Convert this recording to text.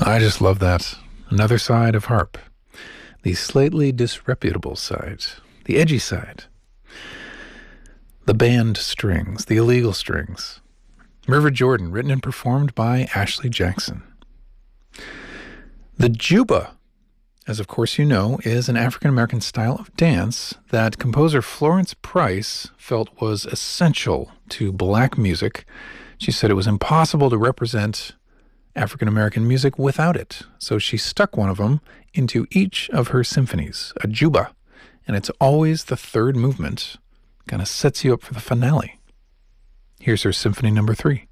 I just love that. Another side of harp. The slightly disreputable side. The edgy side. The banned strings. The illegal strings. River Jordan, written and performed by Ashley Jackson. The juba, as of course you know, is an African-American style of dance that composer Florence Price felt was essential to black music. She said it was impossible to represent African-American music without it, so she stuck one of them into each of her symphonies, a juba, and it's always the third movement. Kind of sets you up for the finale. Here's her Symphony Number 3.